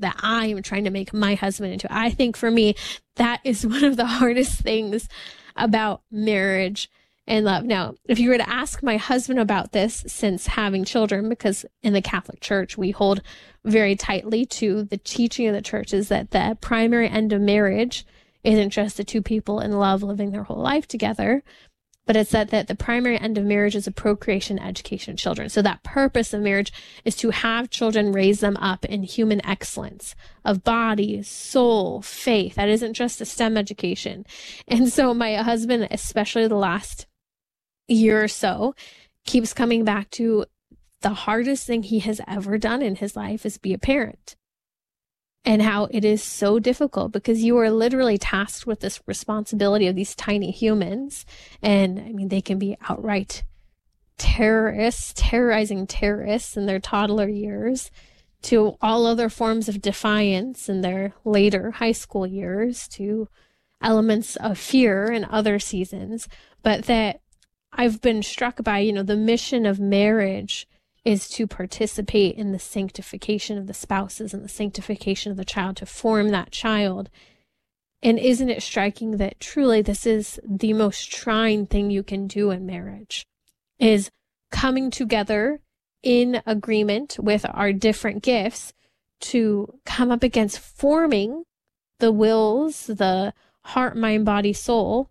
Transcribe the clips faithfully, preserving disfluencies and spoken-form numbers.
that I am trying to make my husband into. I think for me, that is one of the hardest things about marriage and love. Now, if you were to ask my husband about this since having children, because in the Catholic Church, we hold very tightly to the teaching of the church is that the primary end of marriage isn't just the two people in love living their whole life together, but it's that, that the primary end of marriage is a procreation, education of children. So that purpose of marriage is to have children, raise them up in human excellence of body, soul, faith. That isn't just a STEM education. And so my husband, especially the last year or so, keeps coming back to the hardest thing he has ever done in his life is be a parent. And how it is so difficult because you are literally tasked with this responsibility of these tiny humans. And I mean, they can be outright terrorists, terrorizing terrorists in their toddler years, to all other forms of defiance in their later high school years, to elements of fear in other seasons. But that I've been struck by, you know, the mission of marriage is to participate in the sanctification of the spouses and the sanctification of the child, to form that child. And isn't it striking that truly this is the most trying thing you can do in marriage, is coming together in agreement with our different gifts to come up against forming the wills, the heart, mind, body, soul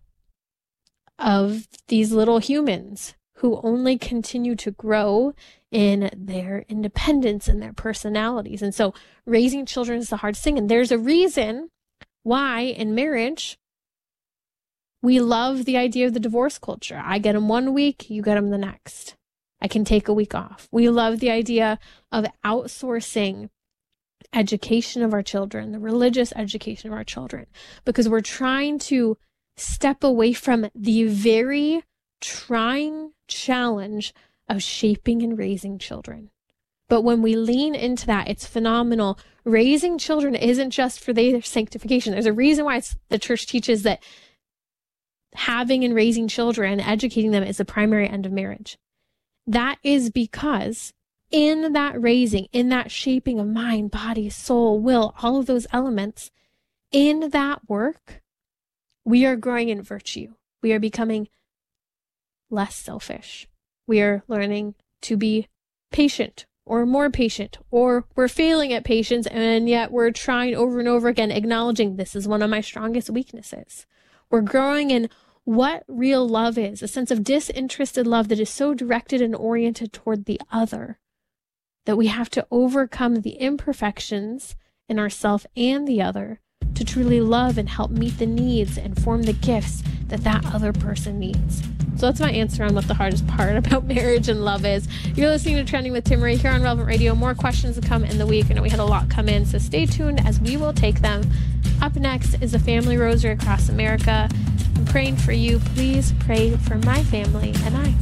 of these little humans who only continue to grow in their independence and their personalities. And so raising children is the hardest thing. And there's a reason why in marriage, we love the idea of the divorce culture. I get them one week, you get them the next. I can take a week off. We love the idea of outsourcing education of our children, the religious education of our children, because we're trying to step away from the very trying challenge of shaping and raising children. But when we lean into that, it's phenomenal. Raising children isn't just for their sanctification. There's a reason why it's, the church teaches that having and raising children, educating them, is the primary end of marriage. That is because in that raising, in that shaping of mind, body, soul, will, all of those elements, in that work, we are growing in virtue. We are becoming less selfish. We are learning to be patient or more patient, or we're failing at patience, and yet we're trying over and over again, acknowledging this is one of my strongest weaknesses. We're growing in what real love is, a sense of disinterested love that is so directed and oriented toward the other that we have to overcome the imperfections in ourselves and the other to truly love and help meet the needs and form the gifts that that other person needs. So that's my answer on what the hardest part about marriage and love is. You're listening to Trending with Timmerie here on Relevant Radio. More questions to come in the week. I know we had a lot come in, so stay tuned as we will take them. Up next is the Family Rosary across America. I'm praying for you. Please pray for my family and I.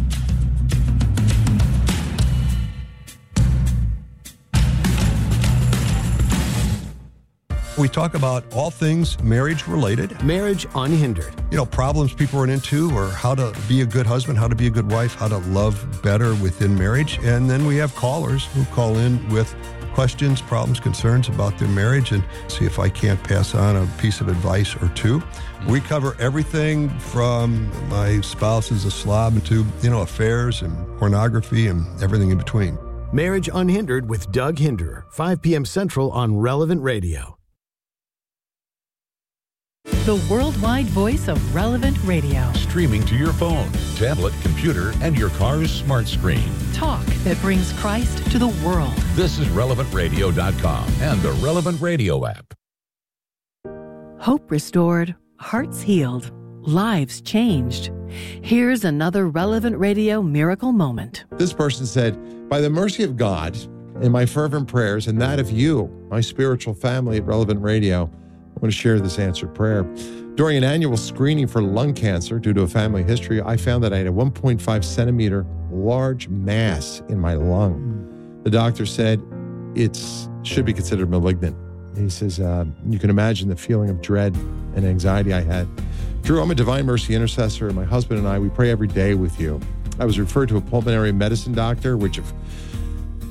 We talk about all things marriage related. Marriage Unhindered. You know, problems people run into, or how to be a good husband, how to be a good wife, how to love better within marriage. And then we have callers who call in with questions, problems, concerns about their marriage, and see if I can't pass on a piece of advice or two. We cover everything from my spouse is a slob to, you know, affairs and pornography and everything in between. Marriage Unhindered with Doug Hinderer, five p.m. Central on Relevant Radio. The worldwide voice of Relevant Radio. Streaming to your phone, tablet, computer, and your car's smart screen. Talk that brings Christ to the world. This is relevant radio dot com and the Relevant Radio app. Hope restored, hearts healed, lives changed. Here's another Relevant Radio miracle moment. This person said, by the mercy of God and my fervent prayers and that of you, my spiritual family at Relevant Radio, I want to share this answered prayer. During an annual screening for lung cancer due to a family history, I found that I had a one point five centimeter large mass in my lung. The doctor said it should be considered malignant. He says, uh, you can imagine the feeling of dread and anxiety I had. Drew, I'm a Divine Mercy intercessor, and my husband and I, we pray every day with you. I was referred to a pulmonary medicine doctor, which if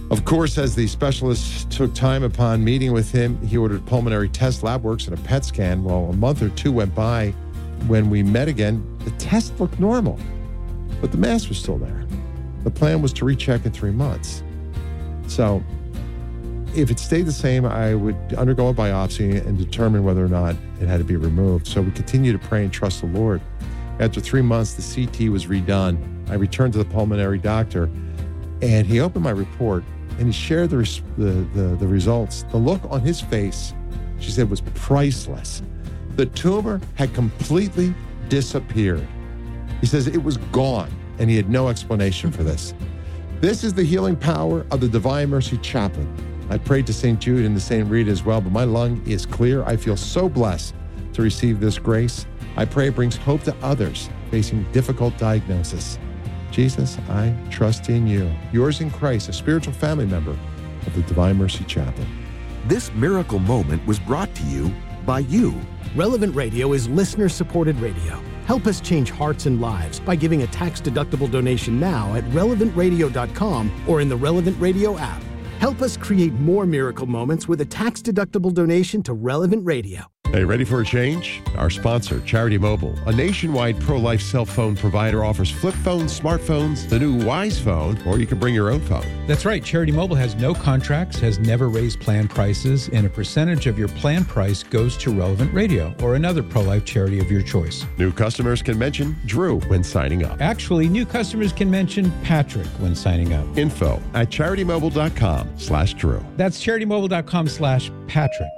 Of course, as the specialist took time upon meeting with him, he ordered pulmonary test, lab works, and a P E T scan. Well, a month or two went by. When we met again, the test looked normal, but the mass was still there. The plan was to recheck in three months. So if it stayed the same, I would undergo a biopsy and determine whether or not it had to be removed. So we continued to pray and trust the Lord. After three months, the C T was redone. I returned to the pulmonary doctor, and he opened my report, and he shared the, res- the, the, the results. The look on his face, she said, was priceless. The tumor had completely disappeared. He says it was gone, and he had no explanation for this. This is the healing power of the Divine Mercy Chaplain. I prayed to Saint Jude and to Saint Rita as well, but my lung is clear. I feel so blessed to receive this grace. I pray it brings hope to others facing difficult diagnosis. Jesus, I trust in you. Yours in Christ, a spiritual family member of the Divine Mercy Chaplain. This miracle moment was brought to you by you. Relevant Radio is listener-supported radio. Help us change hearts and lives by giving a tax-deductible donation now at relevant radio dot com or in the Relevant Radio app. Help us create more miracle moments with a tax-deductible donation to Relevant Radio. Hey, ready for a change? Our sponsor, Charity Mobile, a nationwide pro-life cell phone provider, offers flip phones, smartphones, the new Wise Phone, or you can bring your own phone. That's right. Charity Mobile has no contracts, has never raised plan prices, and a percentage of your plan price goes to Relevant Radio or another pro-life charity of your choice. New customers can mention Drew when signing up. Actually, new customers can mention Patrick when signing up. Info at charitymobile.com slash Drew. That's charitymobile.com slash Patrick.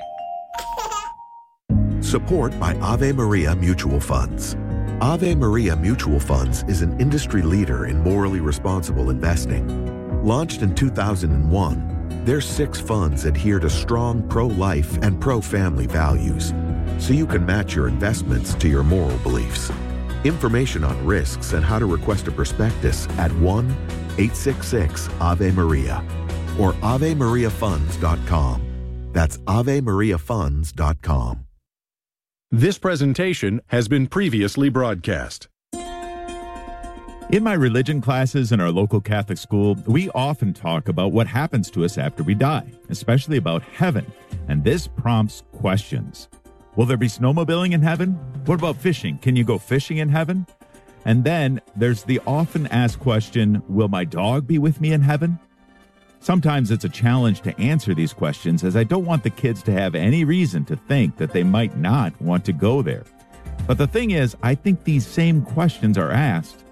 Support by Ave Maria Mutual Funds. Ave Maria Mutual Funds is an industry leader in morally responsible investing. Launched in two thousand one, their six funds adhere to strong pro-life and pro-family values, so you can match your investments to your moral beliefs. Information on risks and how to request a prospectus at one eight six six Ave Maria or ave maria funds dot com. That's ave maria funds dot com. This presentation has been previously broadcast. In my religion classes in our local Catholic school, we often talk about what happens to us after we die, especially about heaven. And this prompts questions. Will there be snowmobiling in heaven? What about fishing? Can you go fishing in heaven? And then there's the often asked question, will my dog be with me in heaven? Sometimes it's a challenge to answer these questions, as I don't want the kids to have any reason to think that they might not want to go there. But the thing is, I think these same questions are asked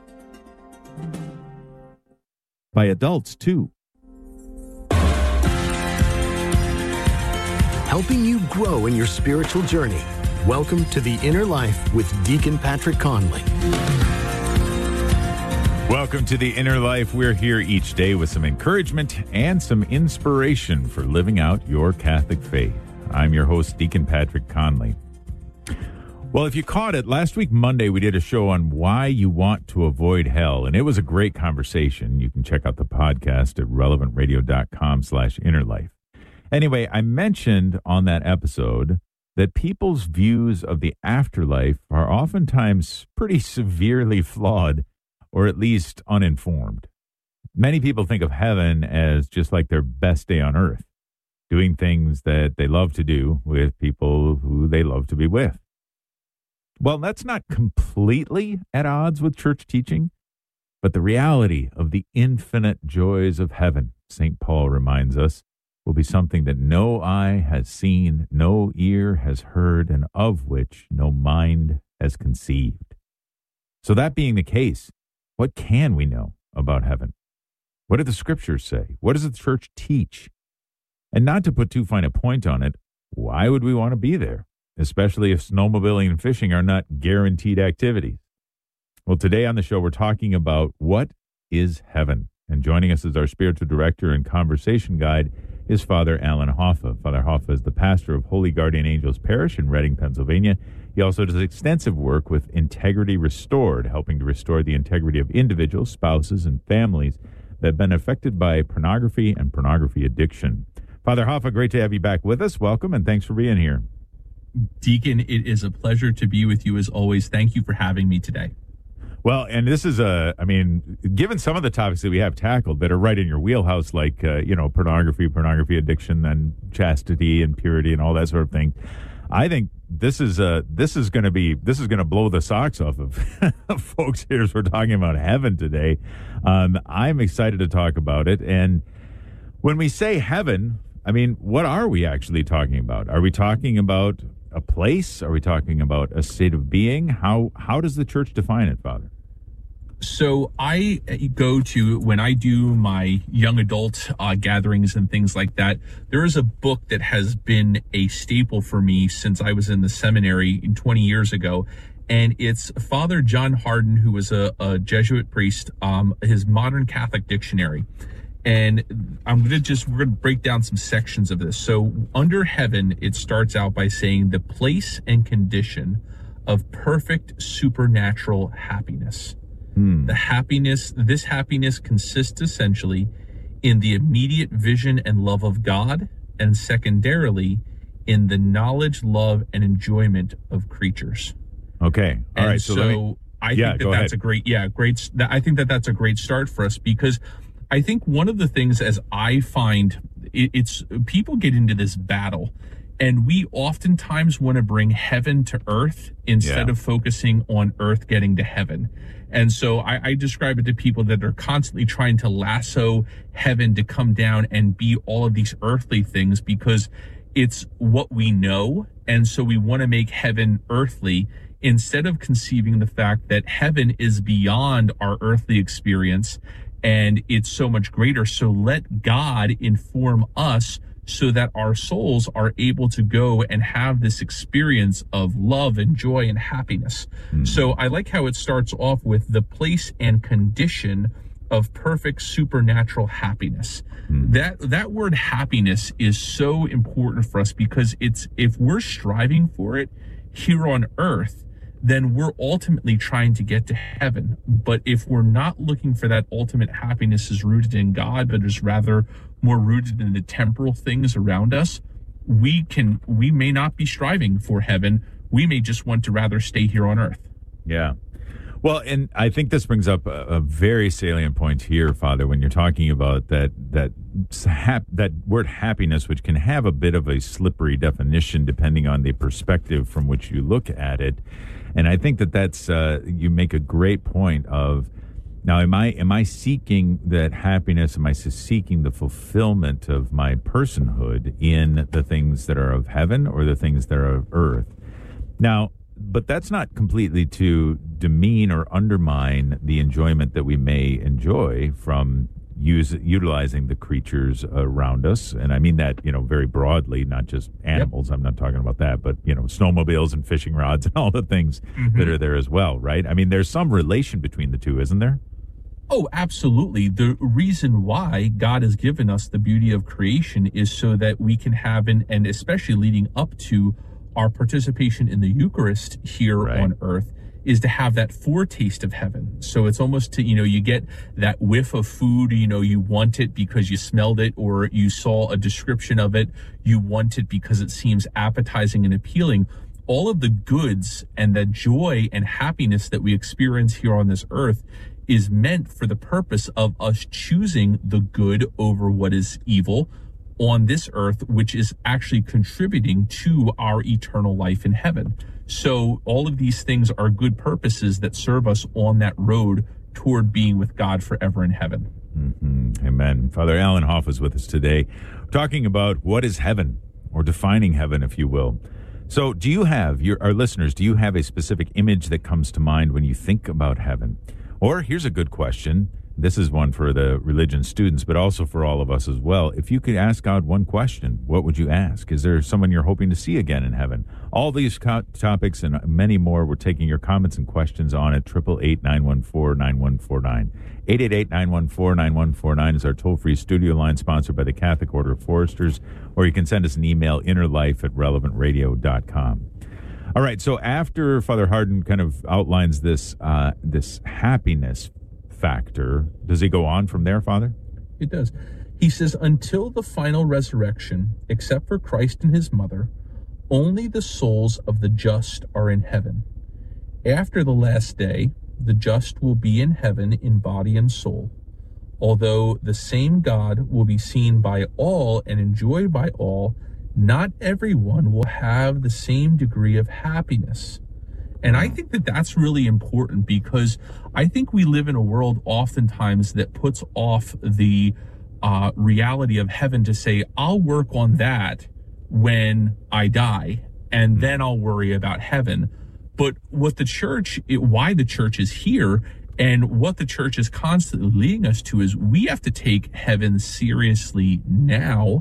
by adults too. Helping you grow in your spiritual journey. Welcome to The Inner Life with Deacon Patrick Conley. Welcome to The Inner Life. We're here each day with some encouragement and some inspiration for living out your Catholic faith. I'm your host, Deacon Patrick Conley. Well, if you caught it, last week, Monday, we did a show on why you want to avoid hell, and it was a great conversation. You can check out the podcast at relevant radio dot com slash inner life. Anyway, I mentioned on that episode that people's views of the afterlife are oftentimes pretty severely flawed, or at least uninformed. Many people think of heaven as just like their best day on earth, doing things that they love to do with people who they love to be with. Well, that's not completely at odds with church teaching, but the reality of the infinite joys of heaven, Saint Paul reminds us, will be something that no eye has seen, no ear has heard, and of which no mind has conceived. So that being the case, what can we know about heaven? What do the scriptures say? What does the church teach? And not to put too fine a point on it, why would we want to be there? Especially if snowmobiling and fishing are not guaranteed activities. Well, today on the show, we're talking about what is heaven. And joining us as our spiritual director and conversation guide is Father Alan Hoffa. Father Hoffa is the pastor of Holy Guardian Angels Parish in Reading, Pennsylvania. He also does extensive work with Integrity Restored, helping to restore the integrity of individuals, spouses, and families that have been affected by pornography and pornography addiction. Father Hoffa, great to have you back with us. Welcome, and thanks for being here. Deacon, it is a pleasure to be with you as always. Thank you for having me today. Well, and this is a, I mean, given some of the topics that we have tackled that are right in your wheelhouse, like, uh, you know, pornography, pornography addiction, and chastity and purity and all that sort of thing, I think this is uh, this is going to be, this is going to blow the socks off of folks here as we're talking about heaven today. Um, I'm excited to talk about it. And when we say heaven, I mean, what are we actually talking about? Are we talking about a place? Are we talking about a state of being? How how does the church define it, Father? So I go to, when I do my young adult uh, gatherings and things like that, there is a book that has been a staple for me since I was in the seminary twenty years ago. And it's Father John Hardon, who was a, a Jesuit priest, um, his Modern Catholic Dictionary. And I'm going to just, we're going to break down some sections of this. So under heaven, it starts out by saying the place and condition of perfect supernatural happiness. Hmm. The happiness, this happiness consists essentially in the immediate vision and love of God, and secondarily in the knowledge, love, and enjoyment of creatures. Okay. All and right. So, so me, I yeah, think that go that's ahead. a great, yeah, great. I think that that's a great start for us, because I think one of the things, as I find, it, it's people get into this battle, and we oftentimes want to bring heaven to earth instead Yeah. of focusing on earth getting to heaven. And so I, I describe it to people that are constantly trying to lasso heaven to come down and be all of these earthly things, because it's what we know. And so we want to make heaven earthly instead of conceiving the fact that heaven is beyond our earthly experience and it's so much greater. So let God inform us so that our souls are able to go and have this experience of love and joy and happiness. Mm-hmm. So I like how it starts off with the place and condition of perfect supernatural happiness. Mm-hmm. That that word happiness is so important for us, because it's, if we're striving for it here on earth, then we're ultimately trying to get to heaven. But if we're not looking for that ultimate happiness is rooted in God, but is rather more rooted in the temporal things around us, we can, we may not be striving for heaven. We may just want to rather stay here on earth. Yeah. Well, and I think this brings up a, a very salient point here, Father, when you're talking about that that hap, that word happiness, which can have a bit of a slippery definition depending on the perspective from which you look at it. And I think that that's uh, you make a great point of, now, am I am I seeking that happiness? Am I seeking the fulfillment of my personhood in the things that are of heaven or the things that are of earth? Now, but that's not completely to demean or undermine the enjoyment that we may enjoy from use, utilizing the creatures around us. And I mean that, you know, very broadly, not just animals. Yep. I'm not talking about that, but, you know, snowmobiles and fishing rods and all the things mm-hmm. that are there as well, right? I mean, there's some relation between the two, isn't there? Oh, absolutely. The reason why God has given us the beauty of creation is so that we can have, an, and especially leading up to our participation in the Eucharist here right. on earth, is to have that foretaste of heaven. So it's almost to, you know, you get that whiff of food, you know, you want it because you smelled it or you saw a description of it. You want it because it seems appetizing and appealing. All of the goods and the joy and happiness that we experience here on this earth is meant for the purpose of us choosing the good over what is evil on this earth, which is actually contributing to our eternal life in heaven. So all of these things are good purposes that serve us on that road toward being with God forever in heaven. Mm-hmm. Amen. Father Alan Hoff is with us today, talking about what is heaven, or defining heaven, if you will. So do you have, your our listeners, do you have a specific image that comes to mind when you think about heaven? Or here's a good question. This is one for the religion students, but also for all of us as well. If you could ask God one question, what would you ask? Is there someone you're hoping to see again in heaven? All these co- topics and many more, we're taking your comments and questions on at eight eight eight, nine one four, nine one four nine. eight eight eight, nine one four, nine one four nine is our toll-free studio line, sponsored by the Catholic Order of Foresters. Or you can send us an email, innerlife at relevant radio dot com. All right, so after Father Hardon kind of outlines this uh, this happiness factor, does he go on from there, Father? It does. He says, until the final resurrection, except for Christ and his mother, only the souls of the just are in heaven. After the last day, the just will be in heaven in body and soul. Although the same God will be seen by all and enjoyed by all, not everyone will have the same degree of happiness. And I think that that's really important, because I think we live in a world oftentimes that puts off the uh, reality of heaven to say, I'll work on that when I die, and then I'll worry about heaven. But what the church, it, why the church is here, and what the church is constantly leading us to, is we have to take heaven seriously now,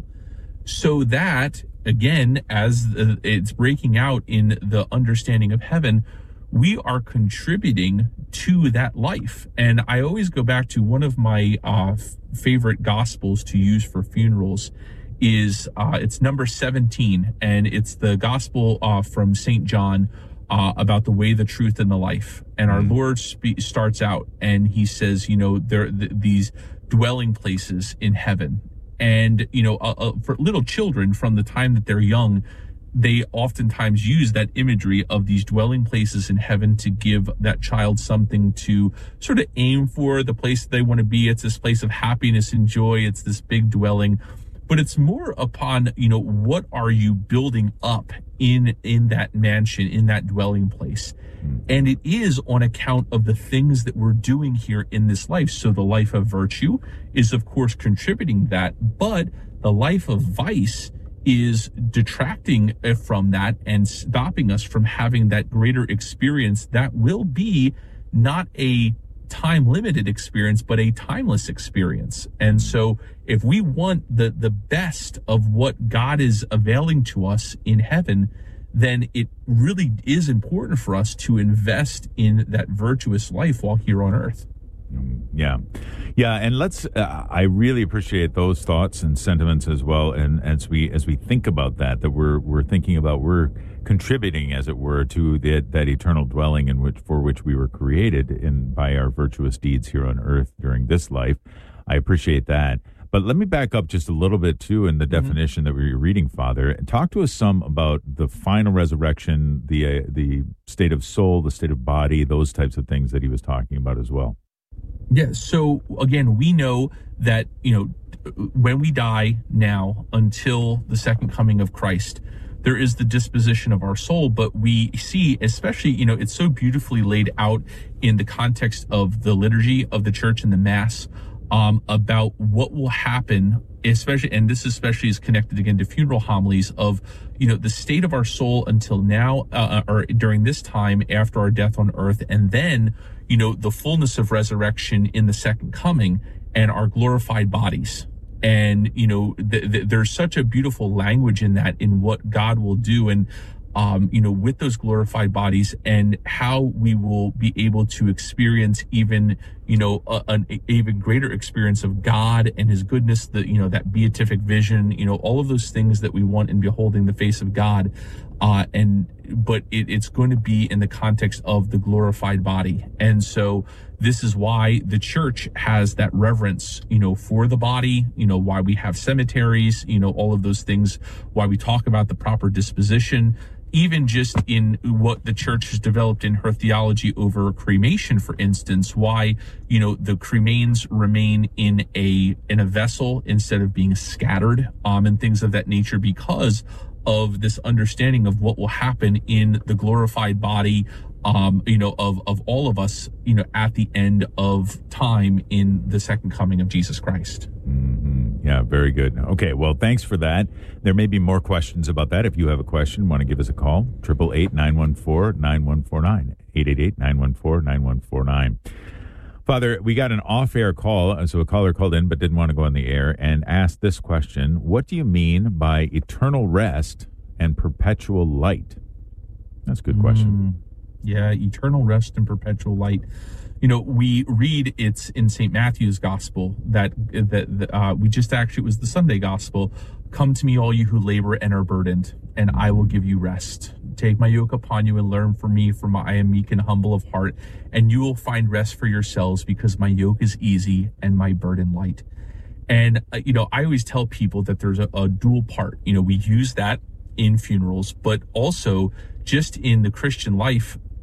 so that, again, as it's breaking out in the understanding of heaven, we are contributing to that life. And I always go back to one of my uh, favorite gospels to use for funerals is, uh, it's number seventeen, and it's the gospel uh, from Saint John uh, about the way, the truth, and the life. And our Lord spe- starts out and he says, you know, there th- these dwelling places in heaven. And, you know, uh, uh, for little children, from the time that they're young, they oftentimes use that imagery of these dwelling places in heaven to give that child something to sort of aim for, the place that they want to be. It's this place of happiness and joy. It's this big dwelling. But it's more upon, you know, what are you building up in, in that mansion, in that dwelling place? And it is on account of the things that we're doing here in this life. So the life of virtue is, of course, contributing that, but the life of vice is detracting from that and stopping us from having that greater experience that will be not a time limited experience, but a timeless experience. And so if we want the, the best of what God is availing to us in heaven, then it really is important for us to invest in that virtuous life while here on earth. Yeah. Yeah. And let's, uh, I really appreciate those thoughts and sentiments as well. And as we, as we think about that, that we're, we're thinking about, we're contributing, as it were, to the, that eternal dwelling in which, for which we were created in, by our virtuous deeds here on earth during this life. I appreciate that. But let me back up just a little bit, too, in the mm-hmm. definition that we were reading, Father. Talk to us some about the final resurrection, the uh, the state of soul, the state of body, those types of things that he was talking about as well. Yeah, so, again, we know that, you know, when we die now until the second coming of Christ, there is the disposition of our soul, but we see, especially, you know, it's so beautifully laid out in the context of the liturgy of the church and the Mass, Um, about what will happen, especially, and this especially is connected again to funeral homilies, of, you know, the state of our soul until now, uh, or during this time after our death on earth, and then, you know, the fullness of resurrection in the second coming and our glorified bodies. And, you know, th- th- there's such a beautiful language in that, in what God will do, and Um, you know, with those glorified bodies, and how we will be able to experience even, you know, a, an even greater experience of God and his goodness, the, you know, that beatific vision, you know, all of those things that we want in beholding the face of God. Uh, and, but it, it's going to be in the context of the glorified body. And so this is why the church has that reverence, you know, for the body, you know, why we have cemeteries, you know, all of those things, why we talk about the proper disposition. Even just in what the church has developed in her theology over cremation, for instance, why, you know, the cremains remain in a in a vessel instead of being scattered, um, and things of that nature, because of this understanding of what will happen in the glorified body, um, you know, of of all of us, you know, at the end of time in the second coming of Jesus Christ. Mm-hmm. Yeah, very good. Okay, well, thanks for that. There may be more questions about that. If you have a question, want to give us a call, eight eight eight, nine one four, nine one four nine, eight eight eight, nine one four, nine one four nine. Father, we got an off-air call, so a caller called in but didn't want to go on the air, and asked this question: what do you mean by eternal rest and perpetual light? That's a good question. Mm, yeah, eternal rest and perpetual light. You know, we read, it's in Saint Matthew's gospel that, that uh, we just actually, it was the Sunday gospel. Come to me, all you who labor and are burdened, and I will give you rest. Take my yoke upon you and learn from me, for I am meek and humble of heart, and you will find rest for yourselves, because my yoke is easy and my burden light. And, uh, you know, I always tell people that there's a, a dual part. You know, we use that in funerals, but also just in the Christian life,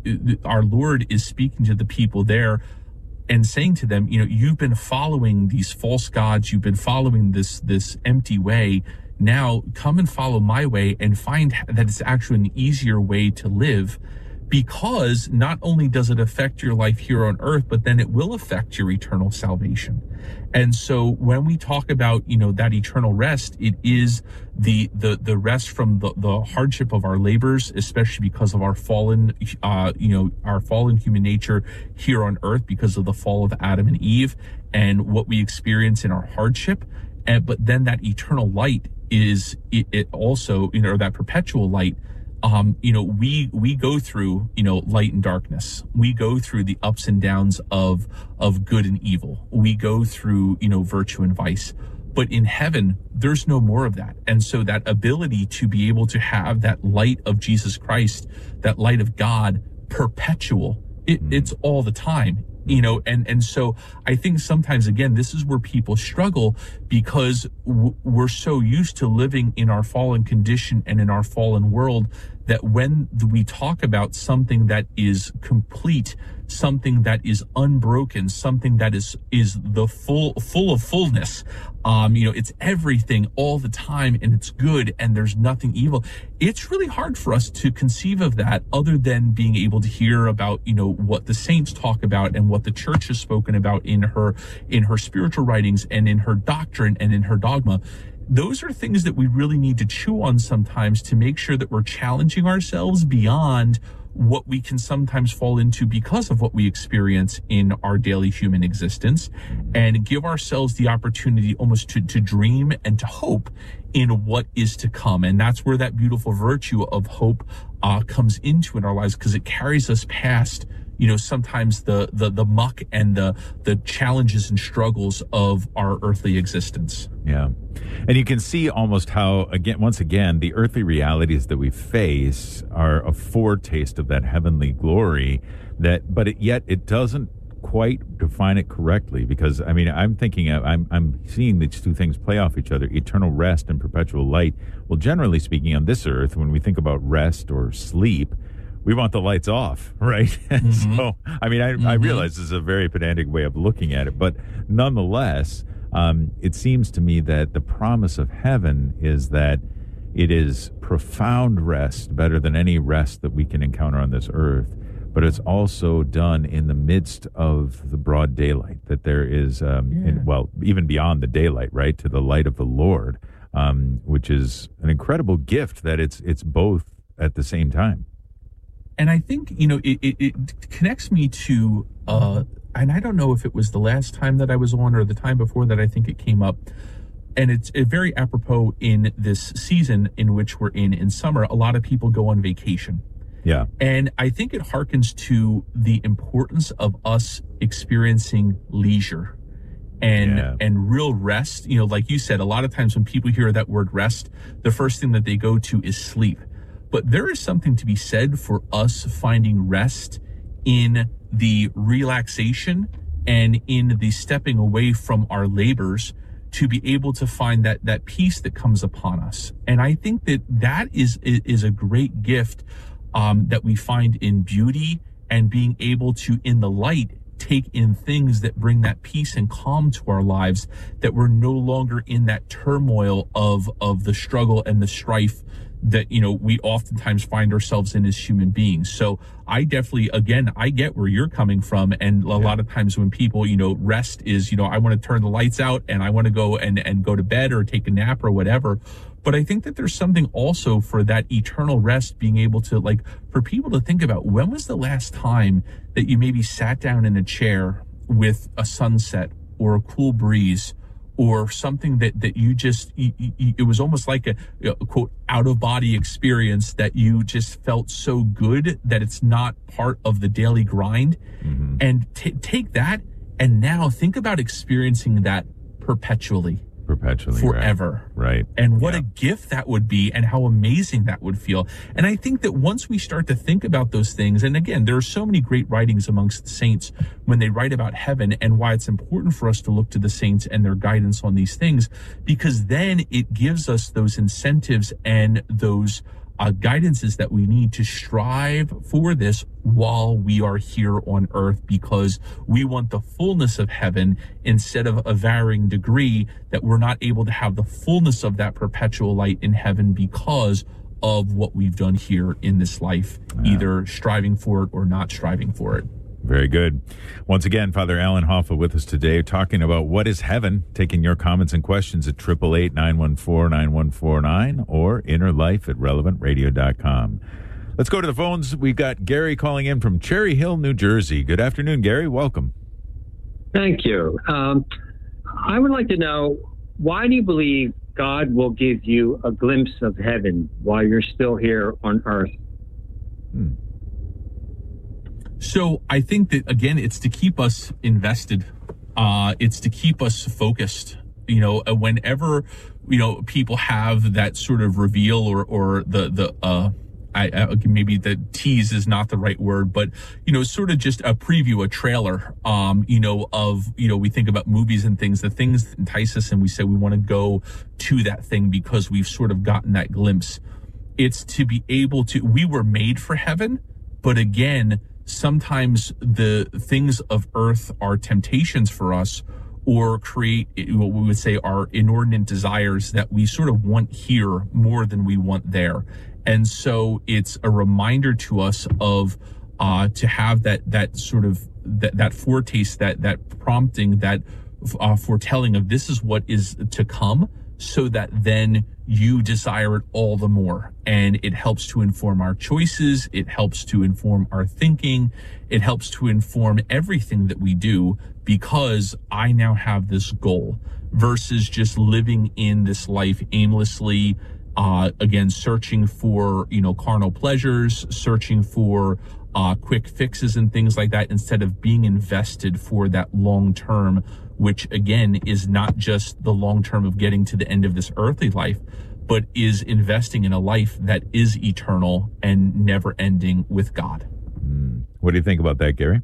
our Lord is speaking to the people there and saying to them, you know, you've been following these false gods, you've been following this this empty way. Now come and follow my way and find that it's actually an easier way to live, because not only does it affect your life here on earth, but then it will affect your eternal salvation. And so when we talk about, you know, that eternal rest, it is the the the rest from the, the hardship of our labors, especially because of our fallen, uh, you know, our fallen human nature here on earth because of the fall of Adam and Eve and what we experience in our hardship. And, but then that eternal light is it, it also, you know, that perpetual light. Um, you know, we, we go through, you know, light and darkness. We go through the ups and downs of, of good and evil. We go through, you know, virtue and vice. But in heaven, there's no more of that. And so that ability to be able to have that light of Jesus Christ, that light of God, perpetual, it, it's all the time. You know, and, and so I think sometimes, again, this is where people struggle because w- we're so used to living in our fallen condition and in our fallen world that when we talk about something that is complete, something that is unbroken, something that is, is the full, full of fullness, um, you know, it's everything all the time and it's good and there's nothing evil. It's really hard for us to conceive of that other than being able to hear about, you know, what the saints talk about and what the church has spoken about in her, in her spiritual writings and in her doctrine and in her dogma. Those are things that we really need to chew on sometimes to make sure that we're challenging ourselves beyond what we can sometimes fall into because of what we experience in our daily human existence, and give ourselves the opportunity almost to, to dream and to hope in what is to come. And that's where that beautiful virtue of hope uh, comes into in our lives, because it carries us past, you know, sometimes the, the, the muck and the, the challenges and struggles of our earthly existence. Yeah. And you can see almost how, again, once again, the earthly realities that we face are a foretaste of that heavenly glory, that, but it, yet it doesn't quite define it correctly, because, I mean, I'm thinking, of, I'm, I'm seeing these two things play off each other, eternal rest and perpetual light. Well, generally speaking, on this earth, when we think about rest or sleep, we want the lights off, right? Mm-hmm. So, I mean, I, mm-hmm. I realize this is a very pedantic way of looking at it, but nonetheless, um, it seems to me that the promise of heaven is that it is profound rest, better than any rest that we can encounter on this earth, but it's also done in the midst of the broad daylight, that there is, um, yeah. in, well, even beyond the daylight, right, to the light of the Lord, um, which is an incredible gift that it's it's both at the same time. And I think, you know, it, it, it connects me to, uh, and I don't know if it was the last time that I was on or the time before that I think it came up. And it's uh, very apropos in this season in which we're in, in summer. A lot of people go on vacation. Yeah. And I think it harkens to the importance of us experiencing leisure and yeah. and real rest. You know, like you said, a lot of times when people hear that word rest, the first thing that they go to is sleep. But there is something to be said for us finding rest in the relaxation and in the stepping away from our labors to be able to find that, that peace that comes upon us. And I think that that is, is a great gift, um, that we find in beauty and being able to, in the light, take in things that bring that peace and calm to our lives, that we're no longer in that turmoil of, of the struggle and the strife that, you know, we oftentimes find ourselves in as human beings. So I definitely, again, I get where you're coming from. And a yeah. lot of times when people, you know, rest is, you know, I want to turn the lights out and I want to go and, and go to bed or take a nap or whatever. But I think that there's something also for that eternal rest, being able to, like, for people to think about, when was the last time that you maybe sat down in a chair with a sunset or a cool breeze, or something that, that you just, you, you, it was almost like a, a quote, out of body experience, that you just felt so good that it's not part of the daily grind. Mm-hmm. And t- take that and now think about experiencing that perpetually. Perpetually. Forever. Right. right. And what yeah. a gift that would be, and how amazing that would feel. And I think that once we start to think about those things, and again, there are so many great writings amongst the saints when they write about heaven, and why it's important for us to look to the saints and their guidance on these things, because then it gives us those incentives and those uh, guidances that we need to strive for this while we are here on earth, because we want the fullness of heaven instead of a varying degree, that we're not able to have the fullness of that perpetual light in heaven because of what we've done here in this life, yeah. either striving for it or not striving for it. Very good. Once again, Father Alan Hoffa with us today, talking about what is heaven, taking your comments and questions at eight eight eight, nine one four, nine one four nine or innerlife at relevant radio dot com. Let's go to the phones. We've got Gary calling in from Cherry Hill, New Jersey. Good afternoon, Gary. Welcome. Thank you. Um, I would like to know, why do you believe God will give you a glimpse of heaven while you're still here on earth? Hmm. So I think that, again, it's to keep us invested. Uh, it's to keep us focused. You know, whenever, you know, people have that sort of reveal or, or the, the, uh, I, I maybe the tease is not the right word, but, you know, sort of just a preview, a trailer, um, you know, of, you know, we think about movies and things, the things that entice us and we say we want to go to that thing because we've sort of gotten that glimpse. It's to be able to, we were made for heaven, but again, sometimes the things of earth are temptations for us, or create what we would say are inordinate desires that we sort of want here more than we want there. And so it's a reminder to us of uh, to have that that sort of that, that foretaste, that that prompting, that uh, foretelling of this is what is to come, so that then you desire it all the more. And it helps to inform our choices. It helps to inform our thinking. It helps to inform everything that we do, because I now have this goal, versus just living in this life aimlessly, uh, again, searching for, you know, carnal pleasures, searching for uh, quick fixes and things like that, instead of being invested for that long term, which again is not just the long term of getting to the end of this earthly life, but is investing in a life that is eternal and never ending with God. Mm. What do you think about that, Gary?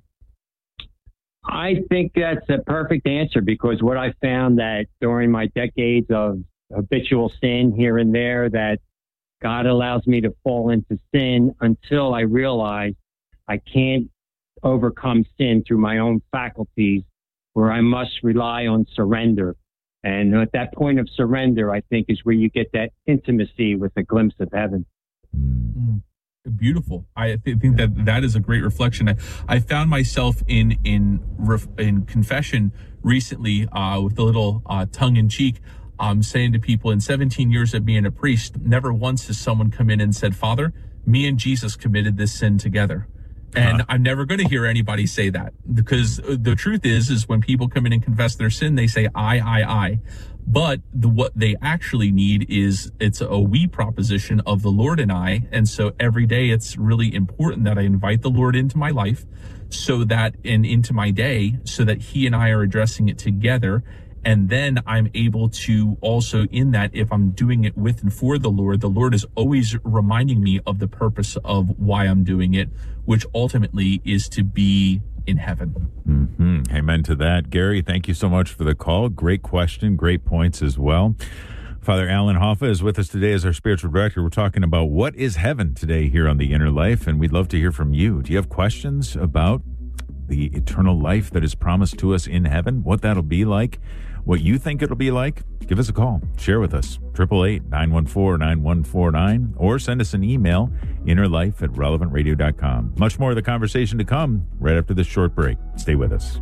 I think that's a perfect answer, because what I found that during my decades of habitual sin here and there, that God allows me to fall into sin until I realize I can't overcome sin through my own faculties, where I must rely on surrender. And at that point of surrender, I think, is where you get that intimacy with a glimpse of heaven. Mm. Beautiful. I th- think that that is a great reflection. I, I found myself in in ref, in confession recently, uh, with a little uh, tongue in cheek, um, saying to people, in seventeen years of being a priest, never once has someone come in and said, "Father, me and Jesus committed this sin together." And uh-huh. I'm never going to hear anybody say that, because the truth is, is when people come in and confess their sin, they say, I, I, I. But the, what they actually need is, it's a we proposition of the Lord and I. And so every day it's really important that I invite the Lord into my life, so that, and into my day, so that he and I are addressing it together. And then I'm able to also, in that, if I'm doing it with and for the Lord, the Lord is always reminding me of the purpose of why I'm doing it, which ultimately is to be in heaven. Mm-hmm. Amen to that. Gary, thank you so much for the call. Great question. Great points as well. Father Alan Hoffa is with us today as our spiritual director. We're talking about what is heaven today here on The Inner Life, and we'd love to hear from you. Do you have questions about the eternal life that is promised to us in heaven, what that'll be like, what you think it'll be like? Give us a call. Share with us. eight eight eight, nine one four, nine one four nine, or send us an email, innerlife at relevant radio dot com. Much more of the conversation to come right after this short break. Stay with us.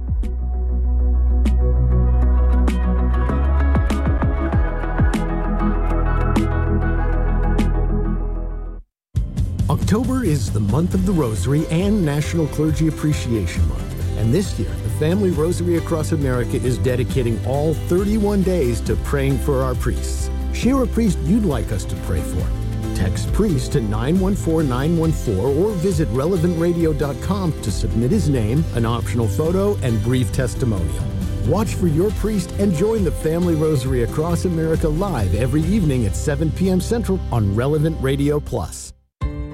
October is the month of the Rosary and National Clergy Appreciation Month. And this year, the Family Rosary Across America is dedicating all thirty-one days to praying for our priests. Share a priest you'd like us to pray for. Text priest to nine one four nine one four or visit relevant radio dot com to submit his name, an optional photo, and brief testimonial. Watch for your priest and join the Family Rosary Across America live every evening at seven p.m. Central on Relevant Radio Plus.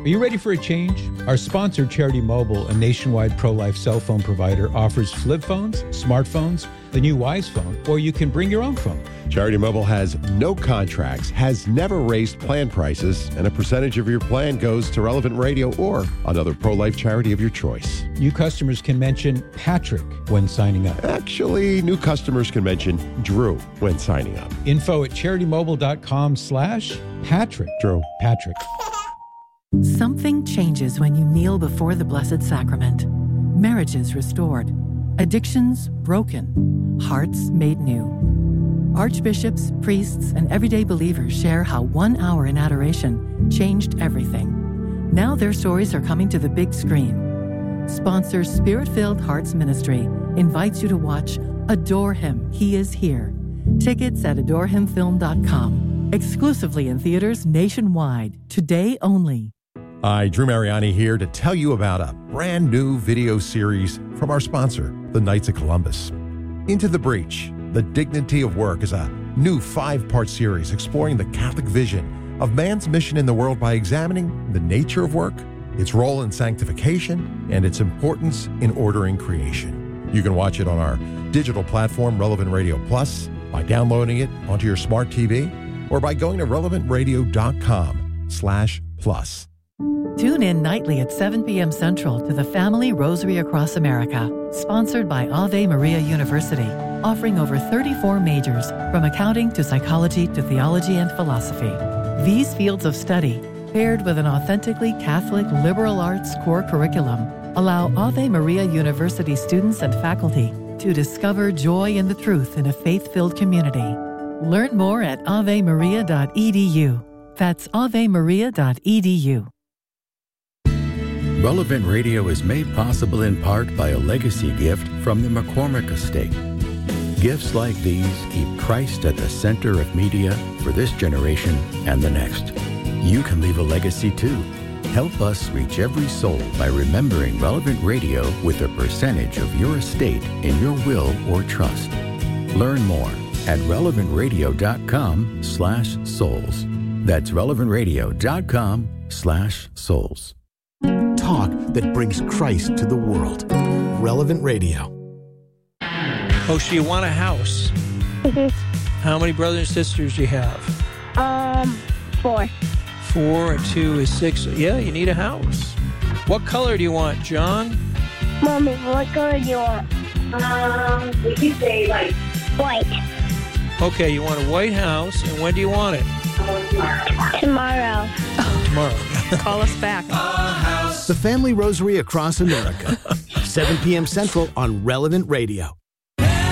Are you ready for a change? Our sponsor, Charity Mobile, a nationwide pro-life cell phone provider, offers flip phones, smartphones, the new Wise phone, or you can bring your own phone. Charity Mobile has no contracts, has never raised plan prices, and a percentage of your plan goes to Relevant Radio or another pro-life charity of your choice. New customers can mention Patrick when signing up. Actually, new customers can mention Drew when signing up. Info at charitymobile.com slash Patrick. Drew. Patrick. Something changes when you kneel before the Blessed Sacrament. Marriages restored, addictions broken, hearts made new. Archbishops, priests, and everyday believers share how one hour in adoration changed everything. Now their stories are coming to the big screen. Sponsor Spirit-Filled Hearts Ministry invites you to watch Adore Him, He Is Here. Tickets at adore him film dot com. Exclusively in theaters nationwide. Today only. Hi, Drew Mariani here to tell you about a brand new video series from our sponsor, the Knights of Columbus. Into the Breach, The Dignity of Work is a new five-part series exploring the Catholic vision of man's mission in the world by examining the nature of work, its role in sanctification, and its importance in ordering creation. You can watch it on our digital platform, Relevant Radio Plus, by downloading it onto your smart T V, or by going to relevant radio dot com slash plus. Tune in nightly at seven p.m. Central to the Family Rosary Across America, sponsored by Ave Maria University, offering over thirty-four majors, from accounting to psychology to theology and philosophy. These fields of study, paired with an authentically Catholic liberal arts core curriculum, allow Ave Maria University students and faculty to discover joy in the truth in a faith-filled community. Learn more at ave maria dot e d u. That's ave maria dot e d u. Relevant Radio is made possible in part by a legacy gift from the McCormick Estate. Gifts like these keep Christ at the center of media for this generation and the next. You can leave a legacy too. Help us reach every soul by remembering Relevant Radio with a percentage of your estate in your will or trust. Learn more at relevant radio dot com slash souls. That's relevant radio dot com slash souls. Talk that brings Christ to the world. Relevant Radio. Oh, so you want a house? Mm-hmm. How many brothers and sisters do you have? Um, four. Four and two is six. Yeah, you need a house. What color do you want, John? Mommy, what color do you want? Um, we could say like white. Okay, you want a white house, and when do you want it? Tomorrow. Tomorrow. Call us back. The Family Rosary Across America. seven p.m. Central on Relevant Radio.